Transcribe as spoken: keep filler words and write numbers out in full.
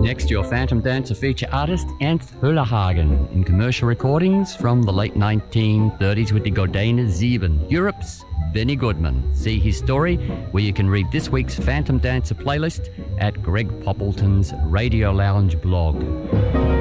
Next, your Phantom Dancer feature artist, Ernst Hulahagen, in commercial recordings from the late nineteen thirties with the Godena Sieben, Europe's Benny Goodman. See his story, where you can read this week's Phantom Dancer playlist at Greg Poppleton's Radio Lounge blog.